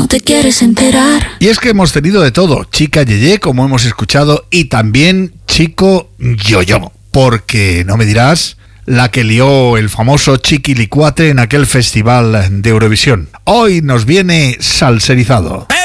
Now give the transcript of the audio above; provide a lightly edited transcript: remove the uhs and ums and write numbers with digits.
te quieres enterar. Y es que hemos tenido de todo, chica yeye, como hemos escuchado, y también chico yo-yo. Porque, no me dirás, la que lió el famoso Chiquilicuatre en aquel festival de Eurovisión. Hoy nos viene salserizado.